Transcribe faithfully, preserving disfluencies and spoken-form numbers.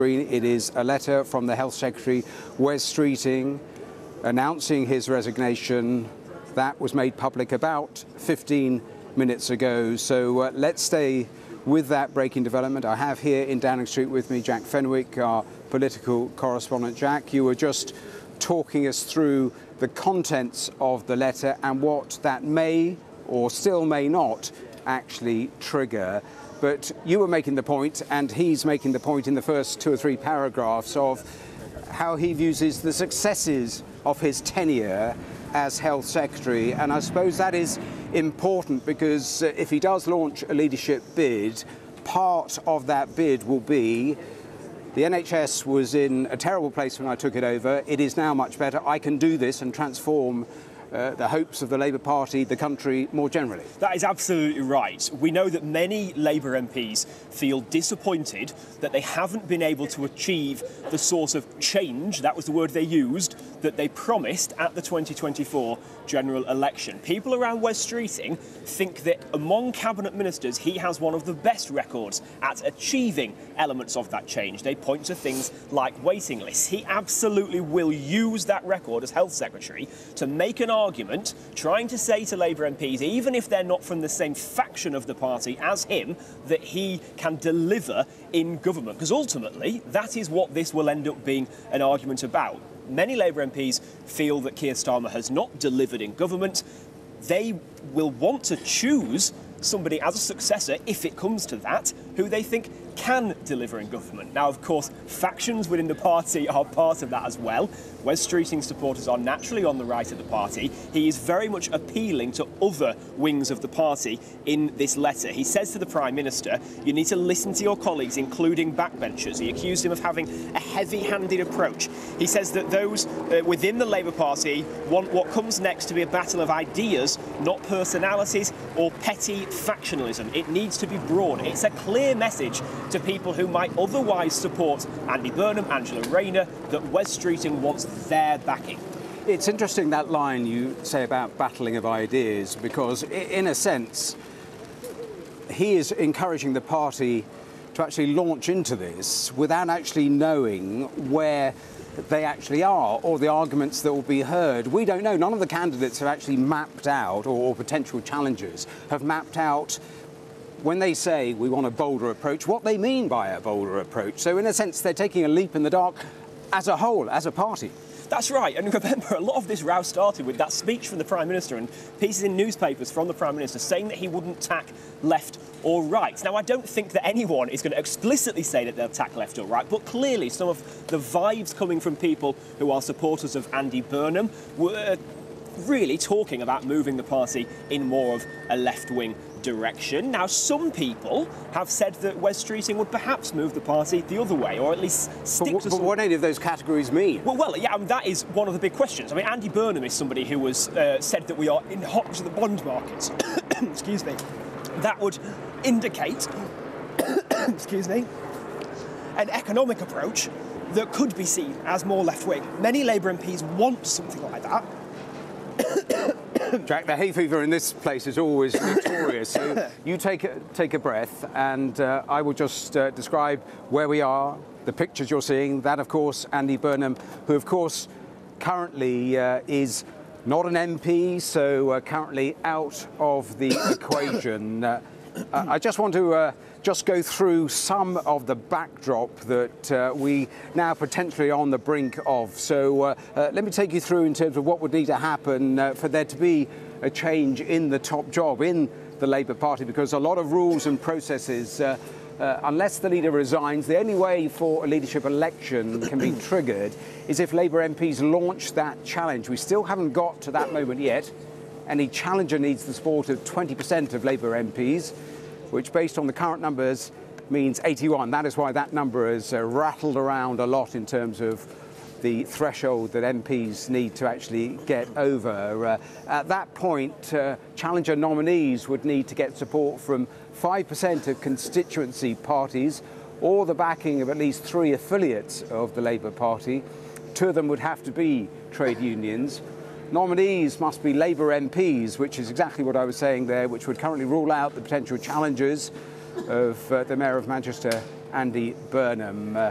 It is a letter from the Health Secretary, Wes Streeting, announcing his resignation. That was made public about fifteen minutes ago. So uh, let's stay with that breaking development. I have here in Downing Street with me Jack Fenwick, our political correspondent. Jack, you were just talking us through the contents of the letter and what that may or still may not actually trigger. But you were making the point, and he's making the point in the first two or three paragraphs of how he views the successes of his tenure as Health Secretary. And I suppose that is important because uh, if he does launch a leadership bid, part of that bid will be the N H S was in a terrible place when I took it over. It is now much better. I can do this and transform Uh, the hopes of the Labour Party, the country more generally. That is absolutely right. We know that many Labour M Ps feel disappointed that they haven't been able to achieve the sort of change, that was the word they used, that they promised at the twenty twenty-four general election. People around Wes Streeting think that among cabinet ministers he has one of the best records at achieving elements of that change. They point to things like waiting lists. He absolutely will use that record as Health Secretary to make an argument trying to say to Labour M Ps, even if they're not from the same faction of the party as him, that he can deliver in government. Because ultimately, that is what this will end up being an argument about. Many Labour M Ps feel that Keir Starmer has not delivered in government. They will want to choose somebody as a successor, if it comes to that, who they think can deliver in government. Now, of course, factions within the party are part of that as well. Wes Streeting's supporters are naturally on the right of the party. He is very much appealing to other wings of the party in this letter. He says to the Prime Minister, you need to listen to your colleagues, including backbenchers. He accused him of having a heavy-handed approach. He says that those uh, within the Labour Party want what comes next to be a battle of ideas, not personalities or petty factionalism. It needs to be broad. It's a clear message to people who might otherwise support Andy Burnham, Angela Rayner, that Wes Streeting wants their backing. It's interesting that line you say about battling of ideas, because in a sense he is encouraging the party to actually launch into this without actually knowing where they actually are or the arguments that will be heard. We don't know. None of the candidates have actually mapped out, or, or potential challengers have mapped out, when they say we want a bolder approach, what they mean by a bolder approach. So in a sense, they're taking a leap in the dark as a whole, as a party. That's right, and remember, a lot of this row started with that speech from the Prime Minister and pieces in newspapers from the Prime Minister saying that he wouldn't tack left or right. Now, I don't think that anyone is going to explicitly say that they'll tack left or right, but clearly some of the vibes coming from people who are supporters of Andy Burnham were really talking about moving the party in more of a left-wing direction. Now, some people have said that Wes Streeting would perhaps move the party the other way, or at least stick but, to... But some... what any of those categories mean? Well, well, yeah, I mean, that is one of the big questions. I mean, Andy Burnham is somebody who has uh, said that we are in hot to the bond markets. Excuse me. That would indicate, excuse me, an economic approach that could be seen as more left-wing. Many Labour M Ps want something like that. Jack, the hay fever in this place is always notorious, so you take a, take a breath, and uh, I will just uh, describe where we are, the pictures you're seeing. That, of course, Andy Burnham, who, of course, currently uh, is not an M P, so uh, currently out of the equation. Uh, I just want to uh, just go through some of the backdrop that uh, we now potentially are on the brink of. So uh, uh, let me take you through in terms of what would need to happen uh, for there to be a change in the top job in the Labour Party, because a lot of rules and processes, uh, uh, unless the leader resigns, the only way for a leadership election can be triggered is if Labour M Ps launch that challenge. We still haven't got to that moment yet. Any challenger needs the support of twenty percent of Labour M Ps, which, based on the current numbers, means eighty-one. That is why that number has uh, rattled around a lot in terms of the threshold that M Ps need to actually get over. Uh, at that point, uh, challenger nominees would need to get support from five percent of constituency parties, or the backing of at least three affiliates of the Labour Party. Two of them would have to be trade unions. Nominees must be Labour M Ps, which is exactly what I was saying there, which would currently rule out the potential challengers of uh, the Mayor of Manchester, Andy Burnham. Uh,